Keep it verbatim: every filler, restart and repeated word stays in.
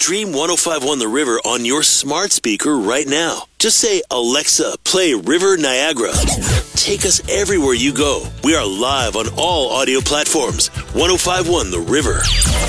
Stream one oh five point one The River on your smart speaker right now. Just say, Alexa, play River Niagara. Take us everywhere you go. We are live on all audio platforms. one oh five point one The River.